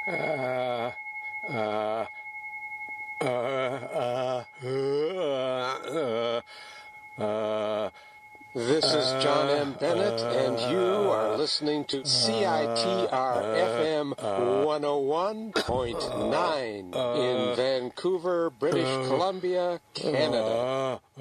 This is John M. Bennett, and you are listening to CITR-FM 101.9 in Vancouver, British Columbia, Canada.